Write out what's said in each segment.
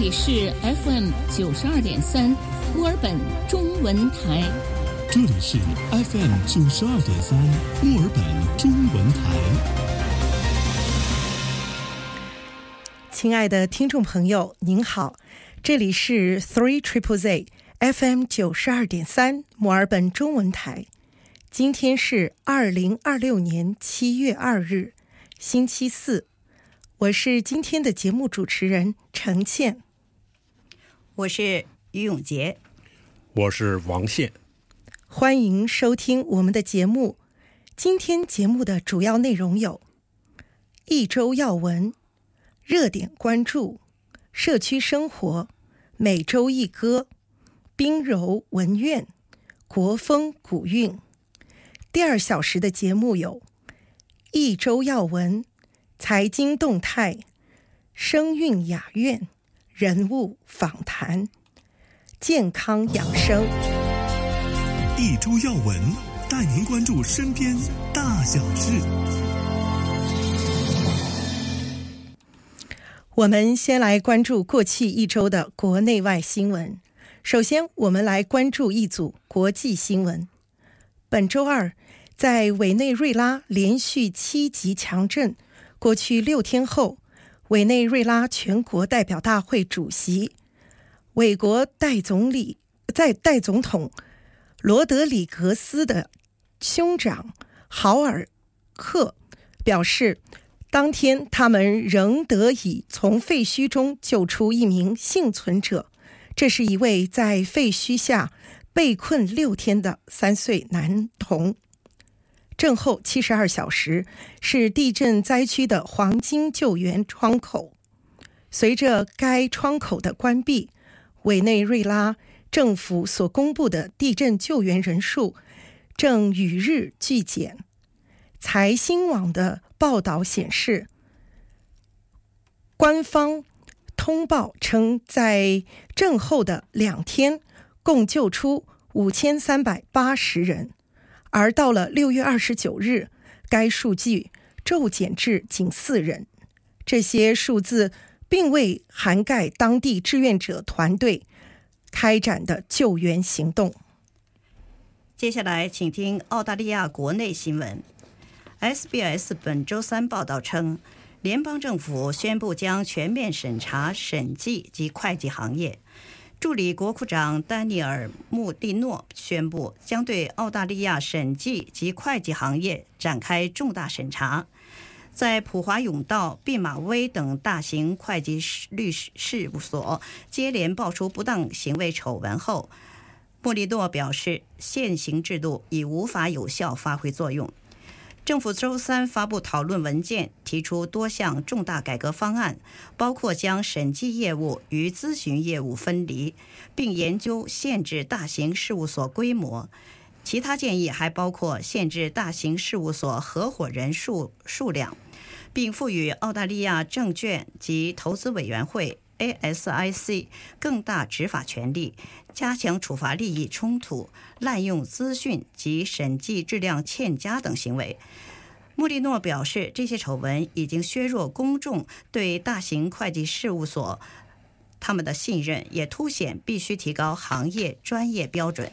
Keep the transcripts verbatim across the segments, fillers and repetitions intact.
里是 F M 九十二点三墨尔本中文台。 这里是 F M 九十二点三墨尔本中文台。 亲爱的听众朋友，您好，这里是 Three Triple Z F M 九十二点三墨尔本中文台。今天是二零二六年七月二日，星期四。我是今天的节目主持人程倩， 我是于永杰， 我是王宪。 欢迎收听我们的节目。今天节目的主要内容有：一周要闻、热点关注、社区生活、每周一歌、冰柔文苑、国风古韵。第二小时的节目有：一周要闻、财经动态、声韵雅苑、人物访谈、健康养生。 一周要闻，带您关注身边大小事。 我们先来关注过去一周的国内外新闻。首先，我们来关注一组国际新闻。本周二，在委内瑞拉连续七级强震过去六天后，委内瑞拉全国代表大会主席、委国代总理在代总统罗德里格斯的兄长豪尔克表示，当天他们仍得以从废墟中救出一名幸存者，这是一位在废墟下被困六天的三岁男童。震后七十二小时是地震灾区的黄金救援窗口。随着该窗口的关闭，委内瑞拉政府所公布的地震救援人数正与日俱减。财新网的报道显示，官方通报称，在震后的两天共救出五千三百八十人。而到了六月二十九日，该数据骤减至仅四人。这些数字并未涵盖当地志愿者团队开展的救援行动。 接下来，请听澳大利亚国内新闻。S B S 本周三报道称，联邦政府宣布将全面审查审计及会计行业。助理国库长丹尼尔·穆利诺宣布，将对澳大利亚审计及会计行业展开重大审查。在普华永道、毕马威等大型会计律师事务所接连爆出不当行为丑闻后，穆利诺表示，现行制度已无法有效发挥作用。政府周三发布讨论文件，提出多项重大改革方案，包括将审计业务与咨询业务分离，并研究限制大型事务所规模。其他建议还包括限制大型事务所合伙人数数量，并赋予澳大利亚证券及投资委员会 A S I C 更大执法权力，加强处罚利益冲突、滥用资讯及审计质量欠佳等行为。穆利诺表示，这些丑闻已经削弱公众对大型会计事务所他们的信任，也凸显必须提高行业专业标准。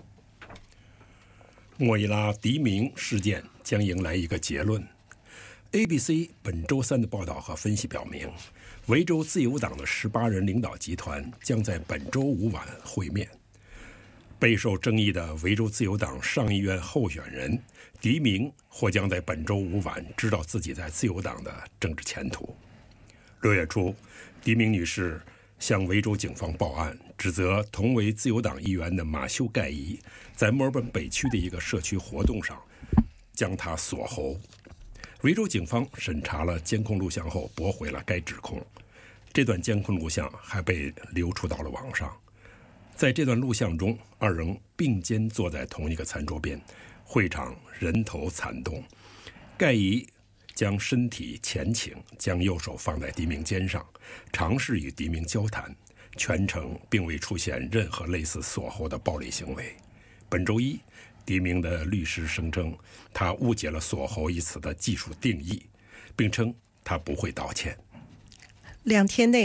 莫伊拉迪明事件将迎来一个结论。A B C 本周三的报道和分析表明，维州自由党的十八人领导集团将在本周五晚会面。备受争议的维州自由党上议院候选人迪明或将在本周五晚知道自己在自由党的政治前途。六月初，迪明女士向维州警方报案，指责同为自由党议员的马修盖伊在墨尔本北区的一个社区活动上将她锁喉。维州警方审查了监控录像后驳回了该指控。这段监控录像还被流出到了网上。在这段录像中，二人并肩坐在同一个餐桌边，会场人头攒动。盖伊将身体前倾，将右手放在迪明肩上，尝试与迪明交谈，全程并未出现任何类似锁喉的暴力行为。本周一，迪明的律师声称他误解了锁喉一词的技术定义，并称他不会道歉。 两天内，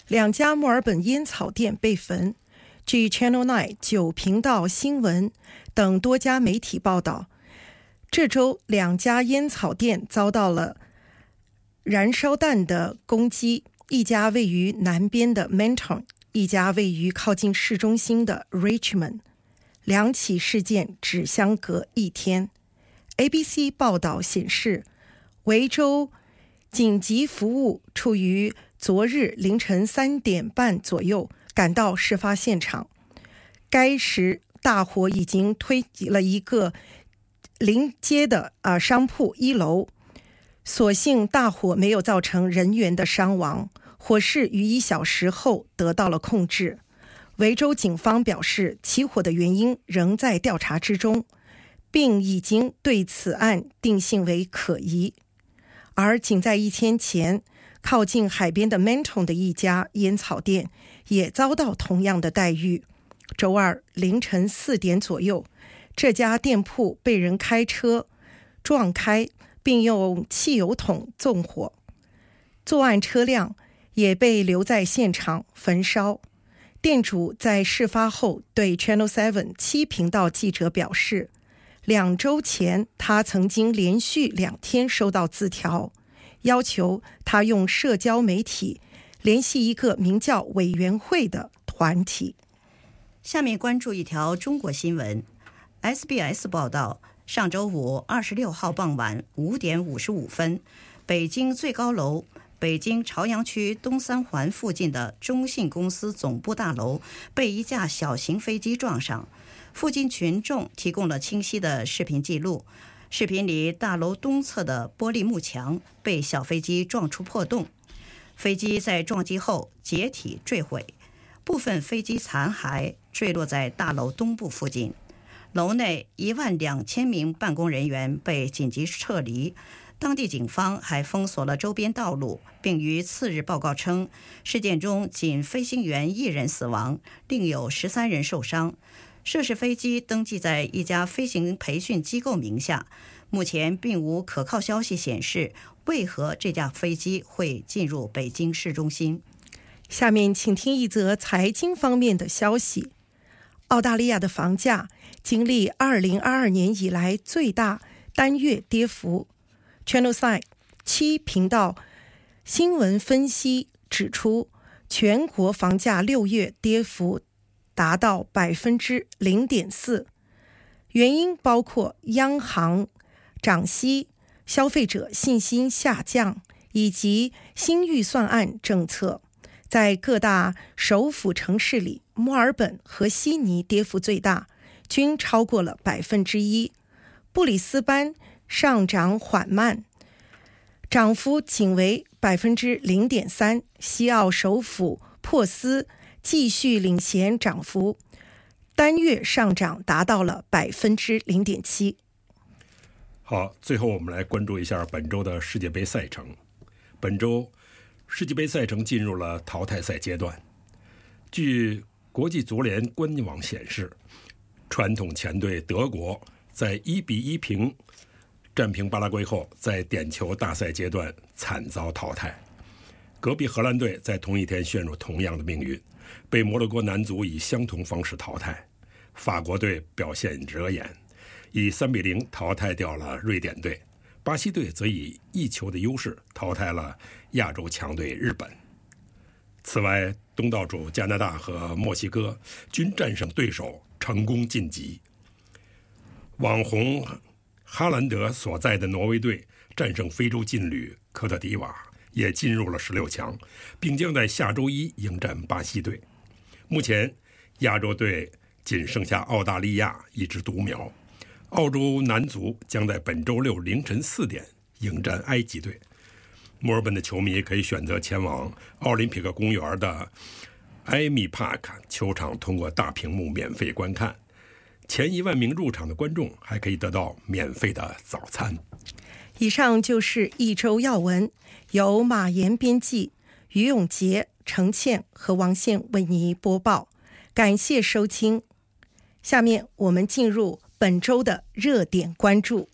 两家墨尔本烟草店被焚。据 Channel 九 九频道新闻等多家媒体报道，这周两家烟草店遭到了燃烧弹的攻击，一家位于南边的 Menton， 一家位于靠近市中心的 Richmond。 两起事件只相隔一天。 A B C 报道显示，维州紧急服务处于昨日凌晨三点半左右赶到事发现场。该时大火已经推及了一个临街的、呃、商铺一楼，所幸大火没有造成人员的伤亡，火势于一小时后得到了控制。维州警方表示，起火的原因仍在调查之中，并已经对此案定性为可疑。而仅在一天前，靠近海边的 Menton 的一家烟草店也遭到同样的待遇。周二凌晨四点左右，这家店铺被人开车撞开，并用汽油桶纵火，作案车辆也被留在现场焚烧。店主在事发后对 Channel 七 七频道记者表示，两周前他曾经连续两天收到字条，要求他用社交媒体联系一个名叫委员会的团体。 下面关注一条中国新闻。 S B S 报道，上周五二十六号傍晚五点五十五分，北京最高楼北京朝阳区东三环附近的中信公司总部大楼被一架小型飞机撞上。附近群众提供了清晰的视频记录，视频里大楼东侧的玻璃幕墙被小飞机撞出破洞，飞机在撞击后解体坠毁，部分飞机残骸坠落在大楼东部附近。楼内一万两千名办公人员被紧急撤离，当地警方还封锁了周边道路，并于次日报告称，事件中仅飞行员一人死亡，另有十三人受伤。涉事飞机登记在一家飞行培训机构名下，目前并无可靠消息显示为何这架飞机会进入北京市中心。 下面请听一则财经方面的消息。澳大利亚的房价经历二零二二年以来最大单月跌幅。 Channel 七 频道新闻分析指出，全国房价六月跌幅达到 百分之零点四， 原因包括央行涨息、消费者信心下降以及新预算案政策。在各大首府城市里，墨尔本和悉尼跌幅最大，均超过了百分之一。布里斯班上涨缓慢，涨幅仅为百分之零点三。西澳首府珀斯继续领衔涨幅，单月上涨达到了百分之零点七。 好，最后我们来关注一下本周的世界杯赛程。本周世界杯赛程进入了淘汰赛阶段。据国际足联官网显示，传统前队德国在一比一平战平巴拉圭后，在点球大赛阶段惨遭淘汰。隔壁荷兰队在同一天陷入同样的命运，被摩洛哥男足以相同方式淘汰。法国队表现惹眼，以三比零淘汰掉了瑞典队。巴西队则以一球的优势淘汰了亚洲强队日本。此外，东道主加拿大和墨西哥均战胜对手，成功晋级。网红哈兰德所在的挪威队战胜非洲劲旅科特迪瓦，也进入了十六强，并将在下周一迎战巴西队。目前亚洲队仅剩下澳大利亚一支独苗。澳洲男足将在本周六凌晨四点迎战埃及队。墨尔本的球迷可以选择前往奥林匹克公园的艾米帕克球场，通过大屏幕免费观看。前一万名入场的观众还可以得到免费的早餐。 以上就是一周要闻，由马岩编辑，于永杰、程倩和王宪为你播报。感谢收听。下面我们进入本周的热点关注。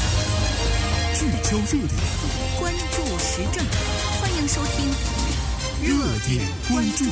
聚焦热点， 关注时政，欢迎收听热点关注。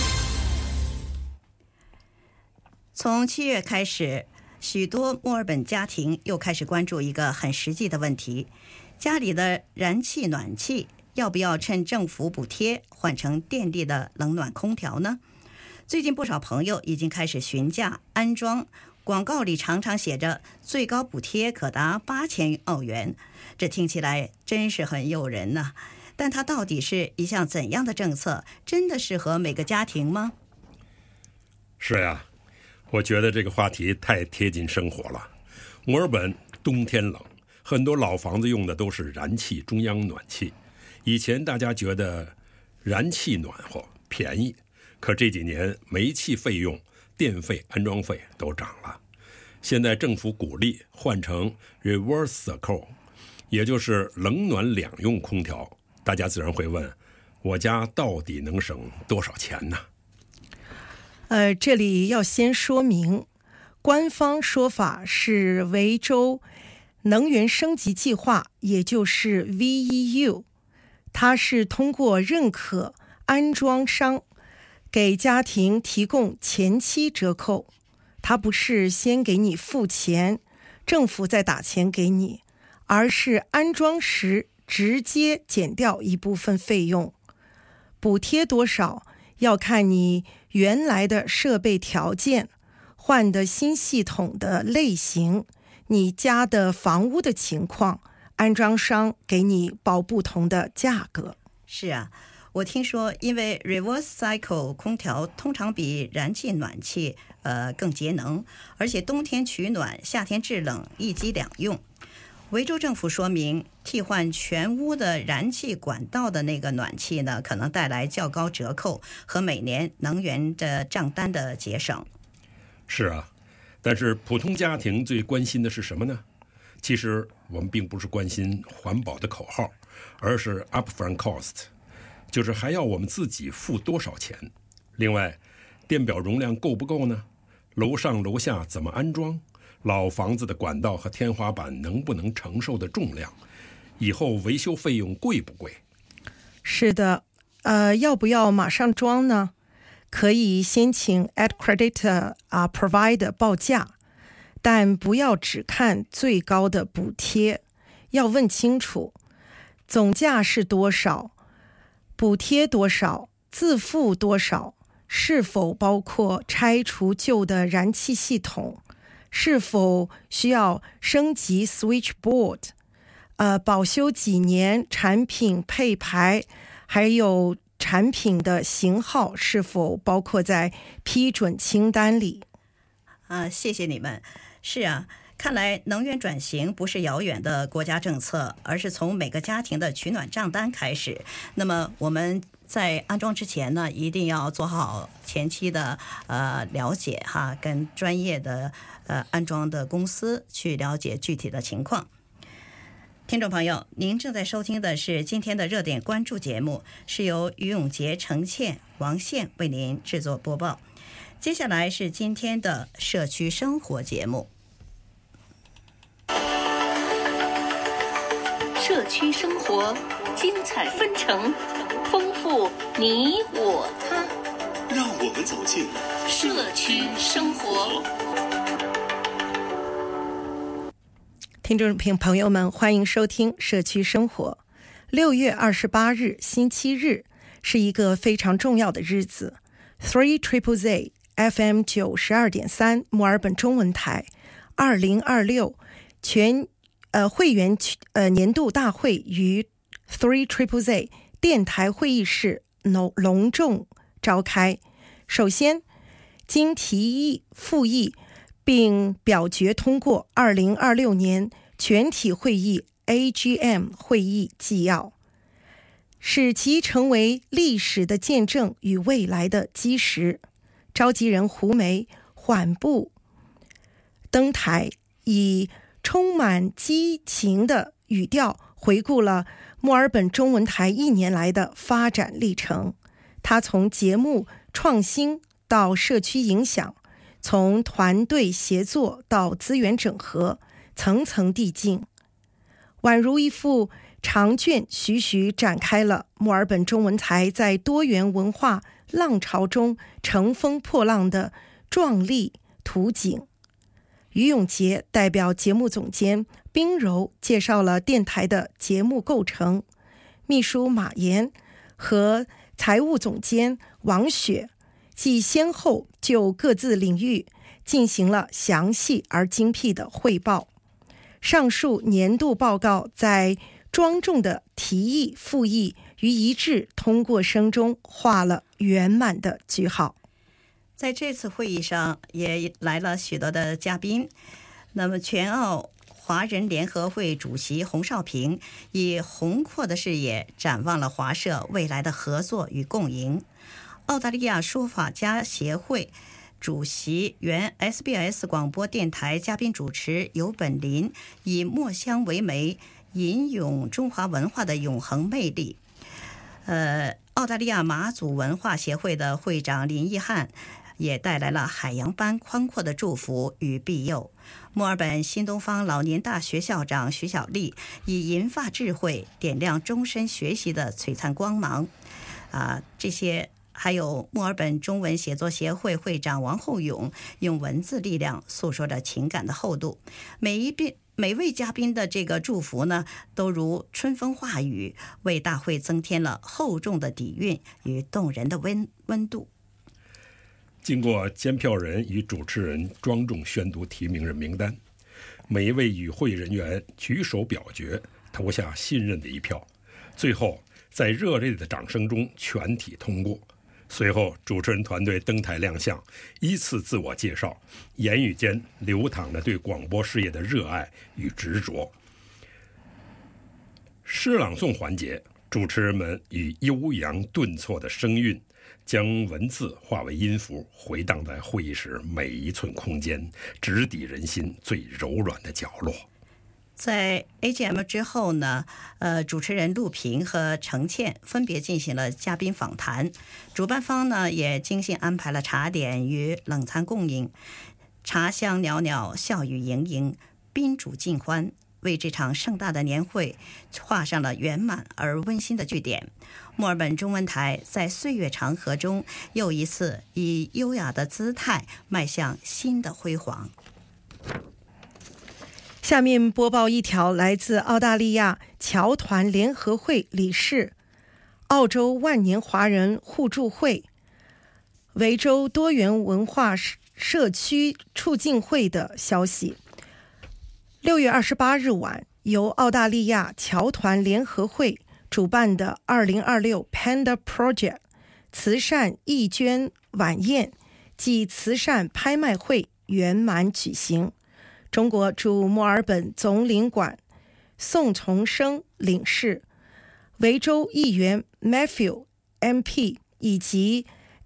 从七月开始，许多墨尔本家庭又开始关注一个很实际的问题：家里的燃气暖气要不要趁政府补贴换成电力的冷暖空调呢？最近不少朋友已经开始询价安装，广告里常常写着最高补贴可达八千澳元，这听起来真是很诱人呢、啊。但它到底是一项怎样的政策？真的适合每个家庭吗？ 是呀，我觉得这个话题太贴近生活了。墨尔本冬天冷，很多老房子用的都是燃气中央暖气。以前大家觉得燃气暖和便宜，可这几年煤气费用、电费、安装费都涨了。现在政府鼓励换成 reverse cycle， 也就是冷暖两用空调。大家自然会问，我家到底能省多少钱呢？ 呃，这里要先说明，官方说法是维州能源升级计划，也就是 V E U， 它是通过认可安装商给家庭提供前期折扣，它不是先给你付钱，政府再打钱给你，而是安装时直接减掉一部分费用。补贴多少要看你原来的设备条件、换的新系统的类型、你家的房屋的情况，安装商给你报不同的价格。 是啊，我听说因为 reverse cycle 空调通常比燃气暖气呃更节能，而且冬天取暖，夏天制冷，一机两用。维州政府说明，替换全屋的燃气管道的那个暖气呢，可能带来较高折扣和每年能源的账单的节省。 是啊，但是普通家庭最关心的是什么呢？其实我们并不是关心环保的口号，而是 upfront cost， 就是还要我们自己付多少钱。另外，电表容量够不够呢？楼上楼下怎么安装？老房子的管道和天花板能不能承受的重量？以后维修费用贵不贵？ 是的，呃，要不要马上装呢？可以先请 accreditor 啊 provider 报价，但不要只看最高的补贴，要问清楚总价是多少，补贴多少，自付多少，是否包括拆除旧的燃气系统，是否需要升级 switchboard， 呃，保修几年，产品配牌，还有产品的型号是否包括在批准清单里？ 啊，谢谢你们。是啊，看来能源转型不是遥远的国家政策，而是从每个家庭的取暖账单开始。那么我们在安装之前呢，一定要做好前期的呃了解哈，跟专业的呃安装的公司去了解具体的情况。听众朋友，您正在收听的是今天的热点关注节目，是由于永杰、程倩、王宪为您制作播报。接下来是今天的社区生活节目。 社区生活，精彩纷呈，丰富你我他。 让我们走进社区生活。 听众朋友们，欢迎收听社区生活。六月二十八日星期日是一个非常重要的日子。Three Triple Z F M 九十二点三墨尔本中文台二零二六全呃会员呃年度大会于 Three Triple Z 电台会议室隆隆重召开。首先，经提议复议并表决通过二零二六年全体会议 A G M 会议纪要，使其成为历史的见证与未来的基石。召集人胡梅缓步登台，以充满激情的语调回顾了墨尔本中文台一年来的发展历程。他从节目创新到社区影响，从团队协作到资源整合，层层递进，宛如一幅长卷徐徐展开了墨尔本中文台在多元文化浪潮中乘风破浪的壮丽图景。于永杰代表节目总监冰柔介绍了电台的节目构成，秘书马岩和财务总监王雪既先后就各自领域进行了详细而精辟的汇报。上述年度报告在庄重的提议复议与一致通过声中画了圆满的句号。 在这次会议上也来了许多的嘉宾，那么全澳华人联合会主席洪少平以宏阔的视野展望了华社未来的合作与共赢。澳大利亚书法家协会主席、原 S B S 广播电台嘉宾主持尤本林以墨香为媒，吟咏中华文化的永恒魅力。呃，澳大利亚马祖文化协会的会长林义汉也带来了海洋般宽阔的祝福与庇佑。墨尔本新东方老年大学校长徐小丽以银发智慧点亮终身学习的璀璨光芒。啊，这些还有墨尔本中文写作协会会长王厚勇用文字力量诉说着情感的厚度。每一遍每位嘉宾的这个祝福呢，都如春风化雨，为大会增添了厚重的底蕴与动人的温温度。 经过监票人与主持人庄重宣读提名人名单，每一位与会人员举手表决，投下信任的一票，最后在热烈的掌声中全体通过。随后主持人团队登台亮相，依次自我介绍，言语间流淌着对广播事业的热爱与执着。诗朗诵环节，主持人们以悠扬顿挫的声韵将文字化为音符，回荡在会议室每一寸空间，直抵人心最柔软的角落。 在 A G M 之后呢，呃，主持人陆平和程倩分别进行了嘉宾访谈，主办方呢也精心安排了茶点与冷餐供应，茶香袅袅，笑语盈盈，宾主尽欢，为这场盛大的年会画上了圆满而温馨的句点。墨尔本中文台在岁月长河中又一次以优雅的姿态迈向新的辉煌。 下面播报一条来自澳大利亚侨团联合会理事、澳洲万年华人互助会、维州多元文化社区促进会的消息。六月二十八日晚，由澳大利亚侨团联合会主办的二零二六 Panda Project 慈善义捐晚宴暨慈善拍卖会圆满举行。中国驻墨尔本总领馆宋从生领事、维州议员 Matthew M P 以及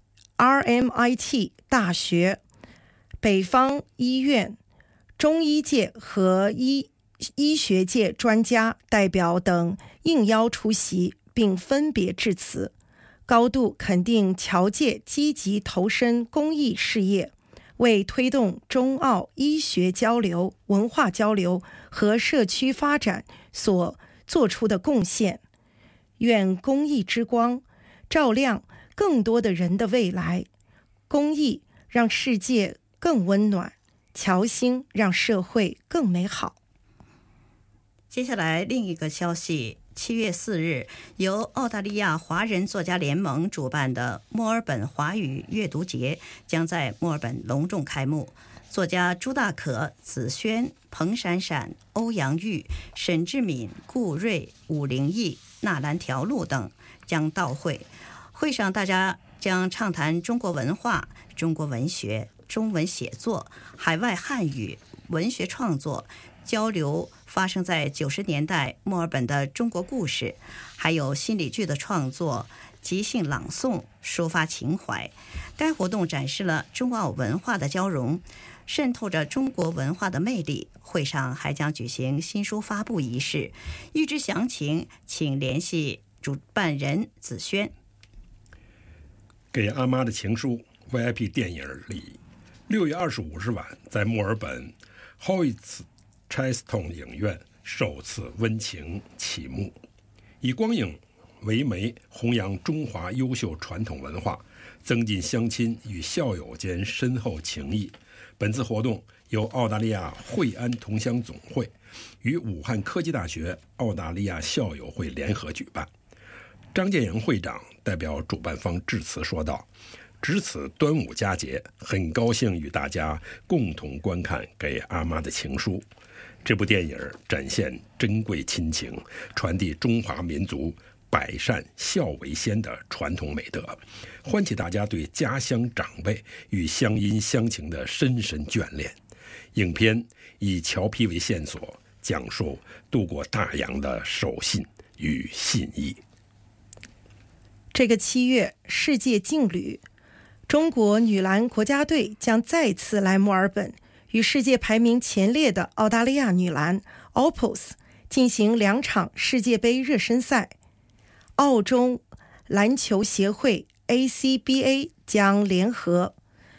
R M I T 大学、北方医院、中医界和医医学界专家代表等应邀出席，并分别致辞，高度肯定侨界积极投身公益事业，为推动中澳医学交流、文化交流和社区发展所做出的贡献。愿公益之光照亮更多的人的未来，公益让世界更温暖，侨兴让社会更美好。 接下来另一个消息，七月四日，由澳大利亚华人作家联盟主办的墨尔本华语阅读节将在墨尔本隆重开幕。作家朱大可、子轩、彭闪闪、欧阳玉、沈志敏、顾瑞、武灵义、纳兰条路等将到会。会上大家将畅谈中国文化、中国文学、中文写作、海外汉语文学创作交流，发生在九十年代墨尔本的中国故事，还有心理剧的创作、即兴朗诵、抒发情怀。该活动展示了中澳文化的交融，渗透着中国文化的魅力。会上还将举行新书发布仪式，预知详情请联系主办人子轩。 给阿妈的情书 V I P 电影里，六月二十五日晚在墨尔本 Hoyts Cheston 影院首次温情启幕，以光影为媒，弘扬中华优秀传统文化，增进乡亲与校友间深厚情谊。本次活动由澳大利亚惠安同乡总会与武汉科技大学澳大利亚校友会联合举办。张建阳会长代表主办方致辞说道：值此端午佳节，很高兴与大家共同观看《给阿妈的情书》。这部电影展现珍贵亲情，传递中华民族百善孝为先的传统美德，唤起大家对家乡长辈与乡音乡情的深深眷恋。影片以侨批为线索，讲述渡过大洋的守信与信义。 这个七月，世界劲旅中国女篮国家队将再次来墨尔本，与世界排名前列的澳大利亚女篮 O P O S 进行两场世界杯热身赛。澳中篮球协会 A C B A 将联合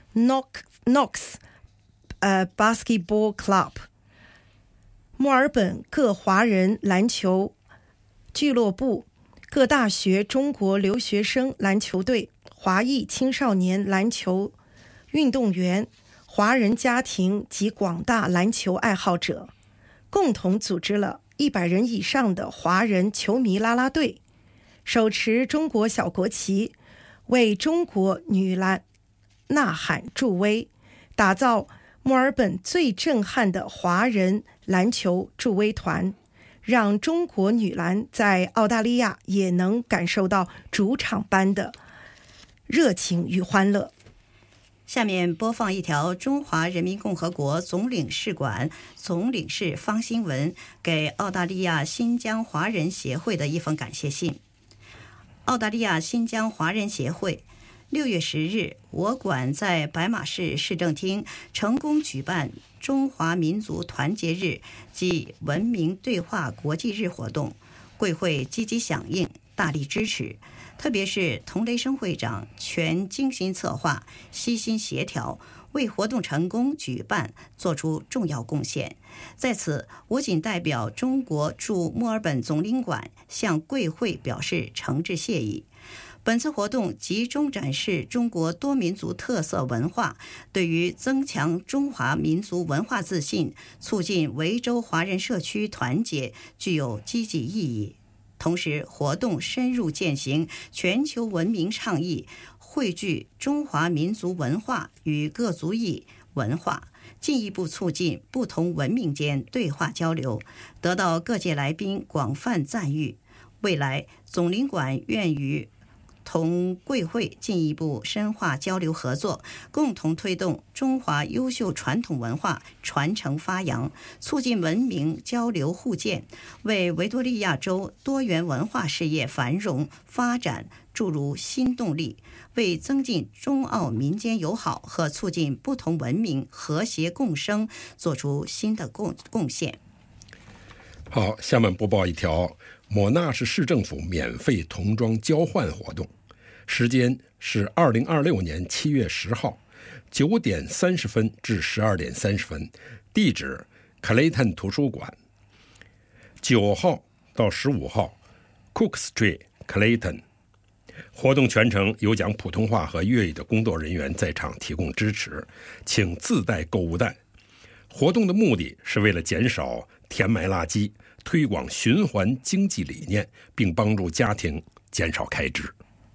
Knox、呃、Basketball Club、墨尔本各华人篮球俱乐部、各大学中国留学生篮球队、华裔青少年篮球运动员、华人家庭及广大篮球爱好者，共同组织了一百人以上的华人球迷啦啦队，手持中国小国旗，为中国女篮呐喊助威，打造墨尔本最震撼的华人篮球助威团，让中国女篮在澳大利亚也能感受到主场般的热情与欢乐。 下面播放一条中华人民共和国总领事馆总领事方新文给澳大利亚新疆华人协会的一封感谢信。澳大利亚新疆华人协会六月十日，我馆在白马市市政厅成功举办中华民族团结日及文明对话国际日活动，贵会积极响应，大力支持，特别是童雷生会长全精心策划，悉心协调，为活动成功举办做出重要贡献。在此，我谨代表中国驻墨尔本总领馆向贵会表示诚挚谢意。本次活动集中展示中国多民族特色文化，对于增强中华民族文化自信、促进维州华人社区团结具有积极意义。同时，活动深入践行全球文明倡议，汇聚中华民族文化与各族裔文化，进一步促进不同文明间对话交流，得到各界来宾广泛赞誉。未来，总领馆愿与同贵会进一步深化交流合作，共同推动中华优秀传统文化传承发扬，促进文明交流互鉴，为维多利亚州多元文化事业繁荣发展注入新动力，为增进中澳民间友好和促进不同文明和谐共生做出新的贡贡献。 好，下面播报一条莫纳市市政府免费童装交换活动，时间是二零二六年七月十号九点三十分至十二点三十分，地址 Clayton 图书馆。九号到十五号 Cook Street Clayton。活动全程有讲普通话和粤语的工作人员在场提供支持，请自带购物袋。活动的目的是为了减少填埋垃圾，推广循环经济理念，并帮助家庭减少开支。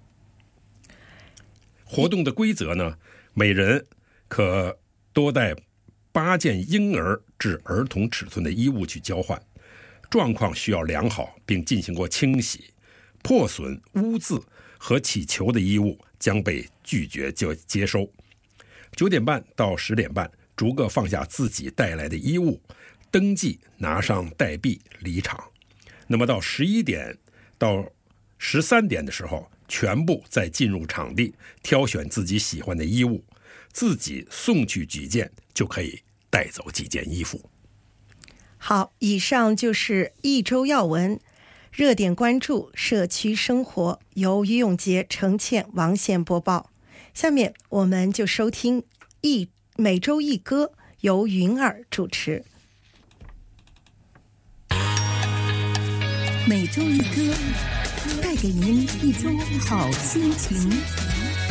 活动的规则呢，每人可多带八件婴儿至儿童尺寸的衣物去交换，状况需要良好并进行过清洗，破损、污渍和起球的衣物将被拒绝接收。九点半到十点半，逐个放下自己带来的衣物，登记，拿上代币离场。那么到十一点到十三点的时候，全部再进入场地，挑选自己喜欢的衣物，自己送去几件，就可以带走几件衣服。 好，以上就是一周要闻，热点关注社区生活，由于永杰、程倩、王宪播报。下面我们就收听一每周一歌，由云儿主持。 每周一歌，带给您一周好心情。